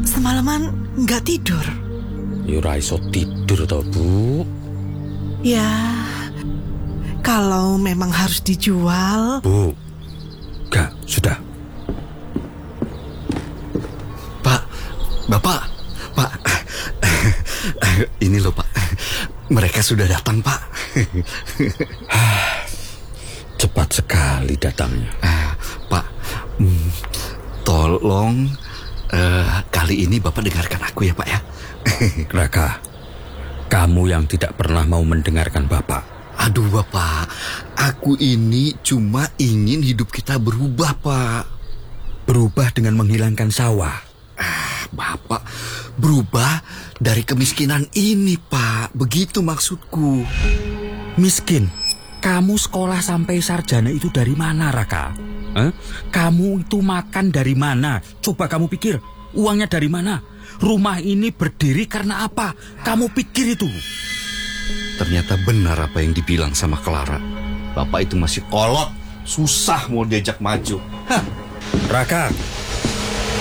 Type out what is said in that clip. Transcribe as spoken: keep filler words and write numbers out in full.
semalaman nggak tidur? Ya ora iso tidur toh, Bu. Ya, kalau memang harus dijual. Bu, gak, sudah. Pak, Bapak, Pak. Ini loh, Pak. Mereka sudah datang, Pak. Cepat sekali datangnya. Ah, Pak, mm, tolong uh, kali ini Bapak dengarkan aku ya, Pak ya. Raka, kamu yang tidak pernah mau mendengarkan Bapak. Aduh, Bapak, aku ini cuma ingin hidup kita berubah, Pak. Berubah dengan menghilangkan sawah. Ah, Bapak, berubah dari kemiskinan ini, Pak. Begitu maksudku. Miskin? Kamu sekolah sampai sarjana itu dari mana, Raka? Eh? Kamu itu makan dari mana? Coba kamu pikir, uangnya dari mana? Rumah ini berdiri karena apa? Kamu pikir itu. Ternyata benar apa yang dibilang sama Clara. Bapak itu masih kolot, susah mau diajak maju. Hah. Raka,